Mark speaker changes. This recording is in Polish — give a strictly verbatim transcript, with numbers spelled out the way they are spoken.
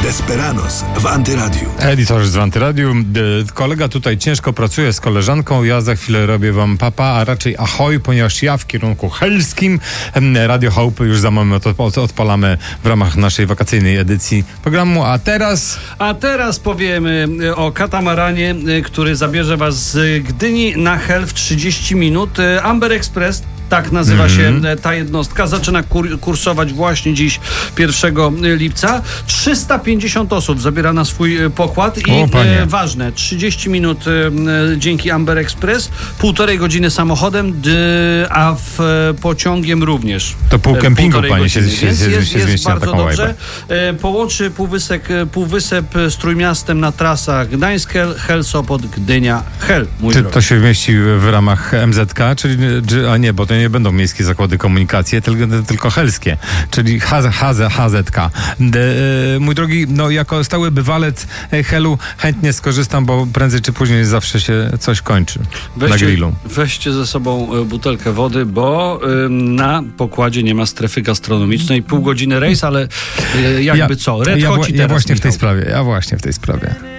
Speaker 1: Desperados w Antyradiu.
Speaker 2: Editor z Antyradiu. Kolega tutaj ciężko pracuje z koleżanką. Ja za chwilę robię wam papa, a raczej ahoj, ponieważ ja w kierunku helskim. Radio Chałupy już za moment odpalamy w ramach naszej wakacyjnej edycji programu. A teraz...
Speaker 3: A teraz powiemy o katamaranie, który zabierze was z Gdyni na Hel w trzydzieści minut. Amber Express. Tak nazywa mm-hmm. się ta jednostka. Zaczyna kur- kursować właśnie dziś pierwszego lipca. trzysta pięćdziesiąt osób zabiera na swój pokład i
Speaker 2: o,
Speaker 3: e, ważne, trzydzieści minut e, dzięki Amber Express, półtorej godziny samochodem, d- a w e, pociągiem również.
Speaker 2: To pół kempingu, panie, się, się,
Speaker 3: Więc
Speaker 2: się,
Speaker 3: jest,
Speaker 2: się
Speaker 3: jest bardzo
Speaker 2: taką
Speaker 3: dobrze. E, połączy półwysep, półwysep z Trójmiastem na trasach Gdańsk-Hel, Hel-Sopot, Gdynia-Hel.
Speaker 2: Czy to się mieści w ramach M Z K, czyli, a nie, bo to nie będą miejskie zakłady komunikacji, tylko, tylko helskie, czyli H Z K. De, mój drogi, no jako stały bywalec Helu chętnie skorzystam, bo prędzej czy później zawsze się coś kończy weźcie, na grillu.
Speaker 3: Weźcie ze sobą butelkę wody, bo y, na pokładzie nie ma strefy gastronomicznej. Pół godziny rejs, ale y, jakby ja, co? Red
Speaker 2: ja,
Speaker 3: Hot
Speaker 2: ja, ja właśnie w tej sprawie, ja właśnie w tej sprawie.